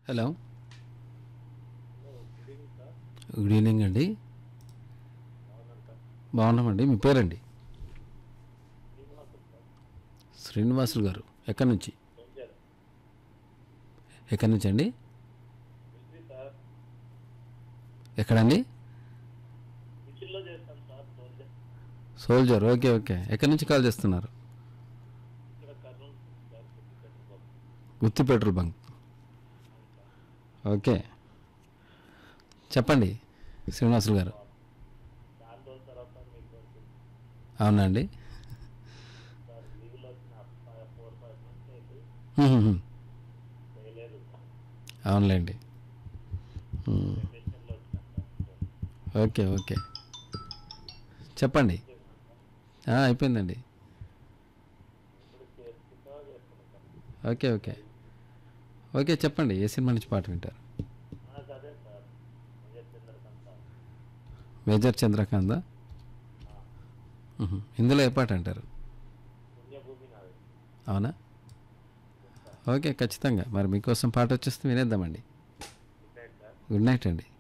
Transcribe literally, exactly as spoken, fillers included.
Hello, good evening sir. Good evening అండి. బాగున్నాను sir. బాగున్నామండి. మీ పేరండి? శ్రీనివాసులు సార్. శ్రీనివాసులు గారు. ఎక్కడి నుంచి? సోల్జర్. ఎక్కడి నుంచి అండి? Military sir. ఎక్కడండి? మిషన్లో చేస్తాను sir. Soldier. Soldier. Okay okay. ఎక్కడి నుంచి కాల్ చేస్తున్నారు? ఇక్కడ కర్నూలు సార్. పెట్టుకుంటాను బాబు. గుత్తి పెట్రోల్ బంక్. అవును సార్. ఓకే, చెప్పండి శ్రీనివాసులు గారు. చాలా రోజుల తర్వాత మీకు దొరికింది అవునండి. సార్. లీవ్లో వచ్చిన ఫోర్ ఫైవ్ మంత్స్ అయితే హ్మ్, హ్మ్. చేయలేదు. అవునులేండి. హ్మ్. మిషన్లో వచ్చినాను సార్. ఓకే ఓకే, చెప్పండి. చేసినాను సార్. ఆ, అయిపోయిందండి. ఇప్పుడు చేసుకుంటా చేసుకున్నాను సార్. ఓకే ఓకే ఓకే, చెప్పండి. ఏ సినిమా నుంచి పాట వింటారు? నాకు అదే sir. Vijay Chandrakant sir. Major Chandrakant. ఇందులో ఏ పాట అంటారు? పుణ్యభూమి నాది. అవునా? సార్. ఓకే, ఖచ్చితంగా. మరి మీకోసం పాట వచ్చేస్తే వినేద్దామండి. Good night sir. Good night అండి.